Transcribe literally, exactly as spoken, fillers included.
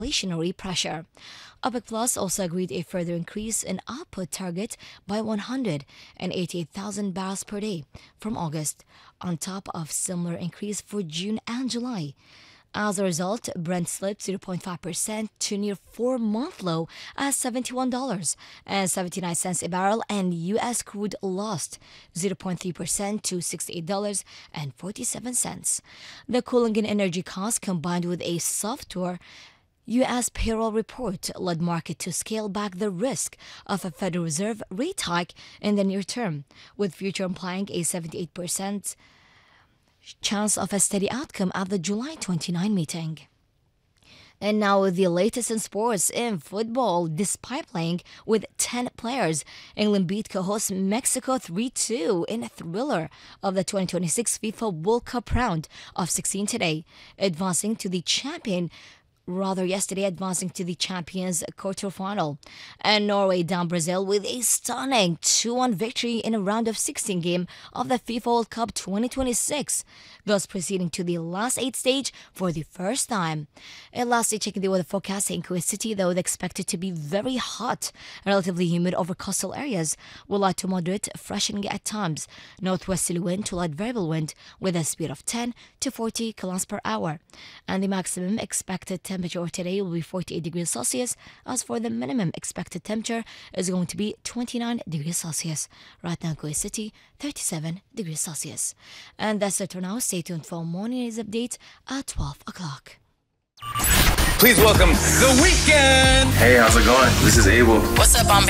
inflationary pressure. OPEC Plus also agreed a further increase in output target by one hundred eighty-eight thousand barrels per day from August, on top of similar increase for June and July. As a result, Brent slipped zero point five percent to near four-month low at seventy-one dollars and seventy-nine cents a barrel, and U S crude lost zero point three percent to sixty-eight dollars and forty-seven cents. The cooling in energy costs combined with a softer U S payroll report led market to scale back the risk of a Federal Reserve rate hike in the near term, with future implying a seventy-eight percent chance of a steady outcome at the July twenty-ninth meeting. And now with the latest in sports. In football, despite playing with ten players, England beat co-host Mexico three two in a thriller of the twenty twenty-six FIFA World Cup round of sixteen today, advancing to the champion rather yesterday advancing to the Champions quarterfinal. And Norway down Brazil with a stunning two one victory in a round of sixteen game of the FIFA World Cup twenty twenty-six, thus proceeding to the last eight stage for the first time. And lastly, checking the weather forecast in Kuwait City, though expected to be very hot, relatively humid over coastal areas, with light to moderate freshening at times, northwesterly wind to light variable wind with a speed of ten to forty kilometers per hour. And the maximum expected temperature today will be forty-eight degrees Celsius. As for the minimum expected temperature is going to be twenty-nine degrees Celsius. Right now in Kuwait City, thirty-seven degrees Celsius. And that's it for now. Stay tuned for morning news updates at twelve o'clock. Please welcome The Weeknd. Hey, how's it going? This is Abel. What's up, I'm